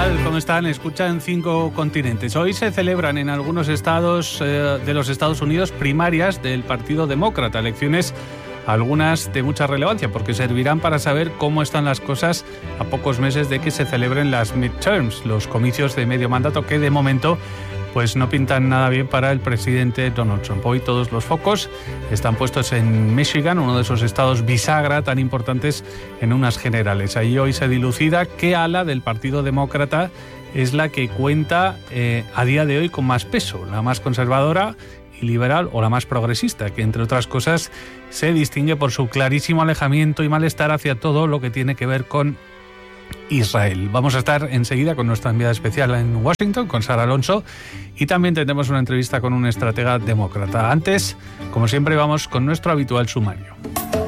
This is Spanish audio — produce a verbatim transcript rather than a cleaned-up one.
tal? ¿Cómo están? Escuchan cinco continentes. Hoy se celebran en algunos estados eh, de los Estados Unidos primarias del Partido Demócrata, elecciones algunas de mucha relevancia porque servirán para saber cómo están las cosas a pocos meses de que se celebren las midterms, los comicios de medio mandato que de momento pues no pintan nada bien para el presidente Donald Trump. Hoy todos los focos están puestos en Michigan, uno de esos estados bisagra tan importantes en unas generales. Ahí hoy se dilucida qué ala del Partido Demócrata es la que cuenta eh, a día de hoy con más peso, la más conservadora y liberal o la más progresista, que entre otras cosas se distingue por su clarísimo alejamiento y malestar hacia todo lo que tiene que ver con Israel. Vamos a estar enseguida con nuestra enviada especial en Washington, con Sara Alonso, y también tendremos una entrevista con un estratega demócrata. Antes, como siempre, vamos con nuestro habitual sumario.